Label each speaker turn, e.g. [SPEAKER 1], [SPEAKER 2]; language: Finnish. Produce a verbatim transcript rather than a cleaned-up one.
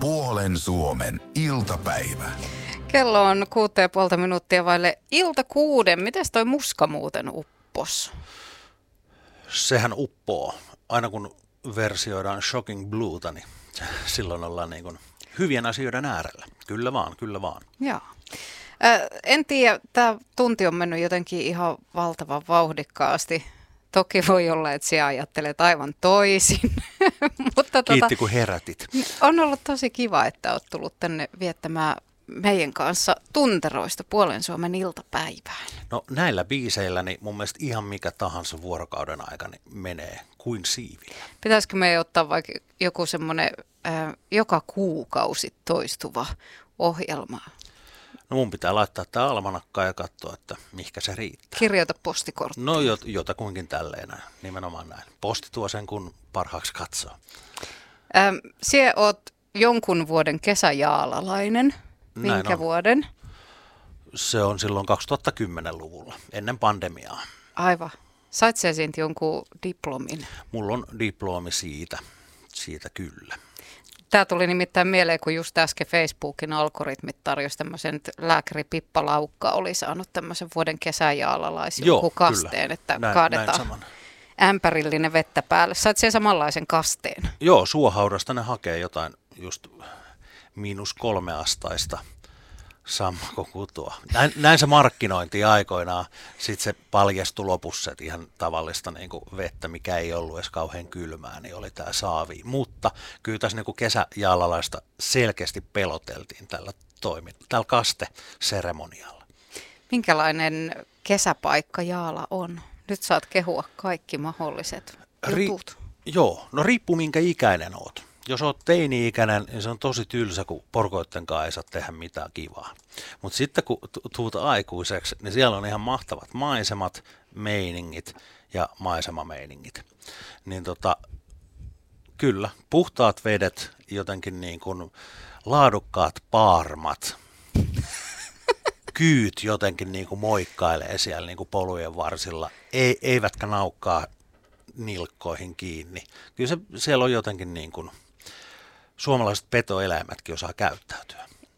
[SPEAKER 1] Puolen Suomen iltapäivä.
[SPEAKER 2] Kello on kuutta ja puolta minuuttia vaille ilta kuuden. Mites toi muska muuten uppos?
[SPEAKER 3] Sehän uppoo. Aina kun versioidaan Shocking Blueta, niin silloin ollaan niin kuin hyvien asioiden äärellä. Kyllä vaan, kyllä vaan.
[SPEAKER 2] Joo. Äh, en tiedä, tämä tunti on mennyt jotenkin ihan valtavan vauhdikkaasti. Toki voi olla, että sinä ajattelet aivan toisin. Mutta
[SPEAKER 3] Kiitti,
[SPEAKER 2] tota,
[SPEAKER 3] kun herätit.
[SPEAKER 2] on ollut tosi kiva, että olet tullut tänne viettämään meidän kanssa tunteroista Puolen Suomen iltapäivään.
[SPEAKER 3] No näillä biiseillä niin mun mielestä ihan mikä tahansa vuorokauden aikana niin menee kuin siivillä.
[SPEAKER 2] Pitäisikö meidän ottaa vaikka joku semmoinen äh, joka kuukausi toistuva ohjelma?
[SPEAKER 3] No mun pitää laittaa tää almanakkaan ja katsoa, että mihinkä se riittää.
[SPEAKER 2] Kirjoita postikorttia.
[SPEAKER 3] No jot, jotakuinkin tälleen näin, nimenomaan näin. Posti tuo sen, kun parhaaksi katsoo.
[SPEAKER 2] Ähm, Sie oot jonkun vuoden kesäjaalalainen. Minkä vuoden?
[SPEAKER 3] Se on silloin kaksituhattakymmenluvulla, ennen pandemiaa.
[SPEAKER 2] Aivan. Sait sä siitä jonkun diplomin?
[SPEAKER 3] Mulla on diplomi siitä, siitä kyllä.
[SPEAKER 2] Tämä tuli nimittäin mieleen, kun just äsken Facebookin algoritmit tarjosi tämmöisen, että lääkäri Pippa Laukka oli saanut tämmöisen vuoden kesäjaalalaisen kasteen, että
[SPEAKER 3] näin,
[SPEAKER 2] kaadetaan
[SPEAKER 3] näin
[SPEAKER 2] ämpärillinen vettä päälle. Sait sen samanlaisen kasteen?
[SPEAKER 3] Joo, suohaudasta ne hakee jotain just miinus kolme astaista sammakokutua. Näin, näin se markkinointi aikoinaan. Sitten se paljastui lopussa, että ihan tavallista niin kuin vettä, mikä ei ollut edes kauhean kylmää, niin oli tämä saavi. Mutta kyllä tässä niin kuin kesäjaalalaista selkeästi peloteltiin tällä, toimi, tällä kasteseremonialla.
[SPEAKER 2] Minkälainen kesäpaikka Jaala on? Nyt saat kehua kaikki mahdolliset jutut.
[SPEAKER 3] Ri- joo, no riippuu minkä ikäinen oot. Jos oot teini-ikäinen, niin se on tosi tylsä, kun porkoitten kanssa ei saa tehdä mitään kivaa. Mutta sitten kun tuut aikuiseksi, niin siellä on ihan mahtavat maisemat, meiningit ja maisemameiningit. Niin tota, kyllä, puhtaat vedet, jotenkin niin kuin laadukkaat paarmat, kyyt jotenkin niin kuin moikkailee siellä niin kuin polujen varsilla, ei, eivätkä naukkaa nilkkoihin kiinni. Kyllä se, siellä on jotenkin niin kuin suomalaiset petoeläimetkin osaa käyttäytyä.